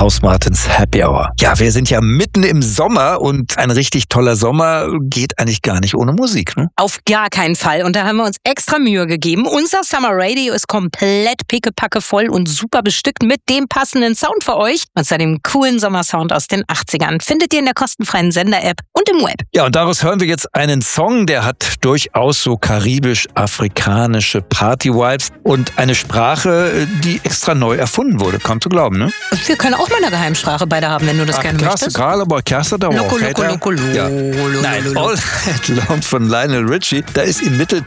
Hausmartins Happy Hour. Ja, wir sind ja mitten im Sommer und ein richtig toller Sommer geht eigentlich gar nicht ohne Musik, ne? Auf gar keinen Fall. Und da haben wir uns extra Mühe gegeben. Unser Summer Radio ist komplett pickepacke voll und super bestückt mit dem passenden Sound für euch. Und zwar dem coolen Sommersound aus den 80ern. Findet ihr in der kostenfreien Sender-App und im Web. Ja, und daraus hören wir jetzt einen Song, der hat durchaus so karibisch-afrikanische Party-Vibes und eine Sprache, die extra neu erfunden wurde. Kaum zu glauben, ne? Wir können auch mal eine Geheimsprache beide haben, wenn du das gerne möchtest. Ja. Nein, All Alone von Lionel Richie, da ist im Mittel